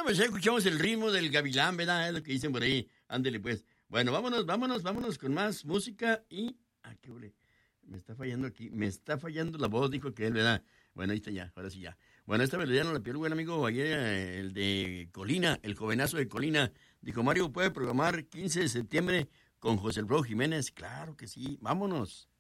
pues ya escuchamos el ritmo del gavilán, ¿verdad? Es lo que dicen por ahí. Ándele, pues. Bueno, vámonos con más música y... Ah, qué ole. Me está fallando aquí. Me está fallando la voz, dijo que él, ¿verdad? Bueno, ahí está ya, ahora sí ya. Bueno, esta melodía no la pidió el buen amigo ayer, el de Colina, el jovenazo de Colina. Dijo, Mario, ¿puede programar 15 de septiembre con José Alfredo Jiménez? Claro que sí, vámonos.